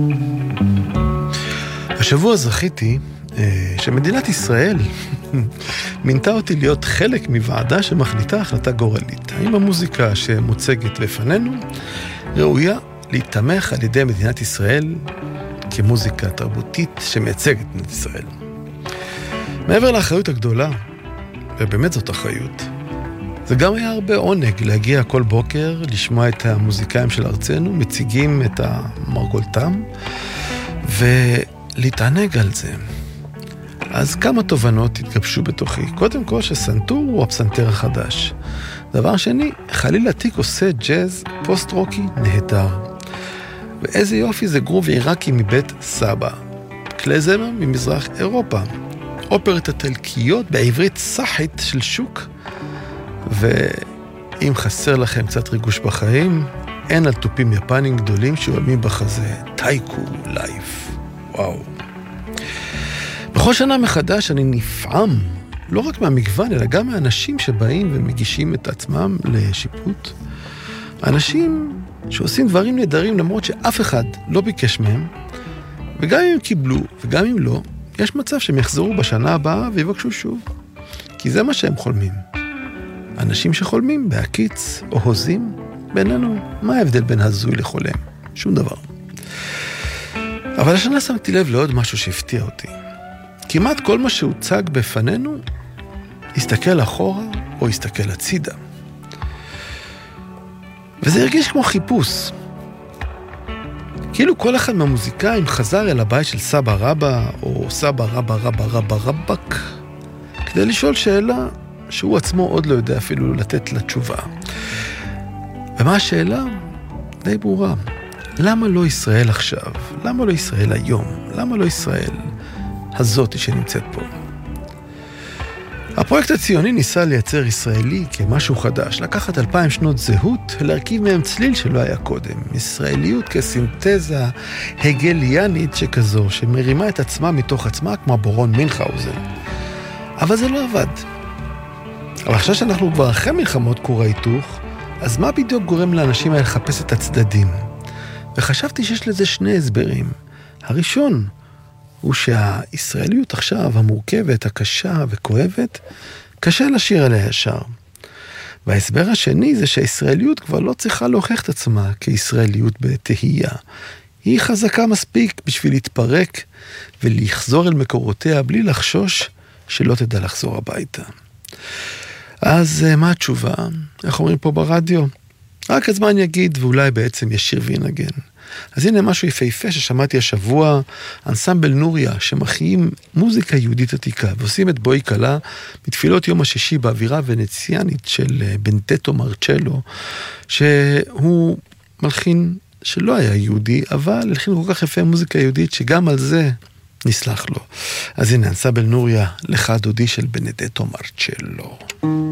השבוע זכיתי שמדינת ישראל מינתה אותי להיות חלק מוועדה שמחליטה החלטה גורלית. האם המוזיקה שמוצגת בפנינו ראויה להתמך על ידי מדינת ישראל כמוזיקה תרבותית שמייצגת מדינת ישראל. מעבר לאחריות הגדולה, ובאמת זאת אחריות, זה גם היה הרבה עונג להגיע כל בוקר, לשמוע את המוזיקאים של ארצנו, מציגים את המרגולתם, ולהתענג על זה. אז כמה תובנות התגבשו בתוכי. קודם כל שסנטור הוא הפסנתר החדש. דבר שני, חליל עתיק עושה ג'אז פוסט-רוקי נהדר. ואיזה יופי זה גרוב עיראקי מבית סבא. כלי זמר ממזרח אירופה. אופרת הטלקיות בעברית סחית של שוק. ואם חסר לכם קצת ריגוש בחיים, אין על טופים יפנים גדולים שעולמים בחזה. טייקו לייף. וואו. בכל שנה מחדש אני נפעם, לא רק מהמגוון, אלא גם מהאנשים שבאים ומגישים את עצמם לשיפוט. אנשים שעושים דברים נהדרים למרות שאף אחד לא ביקש מהם, וגם אם הם קיבלו וגם אם לא, יש מצב שהם יחזרו בשנה הבאה ויבקשו שוב. כי זה מה שהם חולמים. אנשים שחולמים בהקיץ או הוזים, בינינו, מה ההבדל בין הזוי לחולם? שום דבר. אבל השנה שמתי לב לעוד משהו שהפתיע אותי. כמעט כל מה שהוצג בפנינו, הסתכל אחורה או הסתכל הצידה. וזה הרגיש כמו חיפוש. כאילו כל אחד מהמוזיקאים חזר אל הבית של סבא רבא, או סבא רבא רבא רבא רבק, כדי לשאול שאלה שהוא עצמו עוד לא יודע אפילו לתת לה תשובה. ומה השאלה? די ברורה. למה לא ישראל עכשיו? למה לא ישראל היום? למה לא ישראל הזאת שנמצאת פה? הפרויקט הציוני ניסה לייצר ישראלי כמשהו חדש, לקחת 2000 שנות זהות, להרכיב מהם צליל שלא היה קודם. ישראליות כסינתזה הגליאנית שכזו, שמרימה את עצמה מתוך עצמה כמו בורון מינכאוזן. אבל זה לא עבד. אבל עכשיו שאנחנו כבר אחרי מלחמות כור ההיתוך, אז מה בדיוק גורם לאנשים האלה לחפש את הצדדים? וחשבתי שיש לזה שני הסברים. הראשון הוא שהישראליות עכשיו המורכבת, הקשה וכואבת, קשה לשיר עליה ישר. וההסבר השני זה שהישראליות כבר לא צריכה להוכיח את עצמה כישראליות בתהייה. היא חזקה מספיק בשביל להתפרק ולחזור אל מקורותיה בלי לחשוש שלא תדע לחזור הביתה. אז מה התשובה? איך אומרים פה ברדיו? רק הזמן יגיד ואולי בעצם ישיר וינגן. אז הנה משהו יפהפה ששמעתי השבוע, אנסמבל נוריה, שמחיים מוזיקה יהודית עתיקה, ועושים את בואי קלה מתפילות יום השישי באווירה ונציאנית של בנטטו מרצ'לו, שהוא מלחין שלא היה יהודי, אבל הלחין כל כך יפה מוזיקה יהודית שגם על זה נסלח לו. אז הנה אנסמבל נוריה, לך דודי של בנטטו מרצ'לו.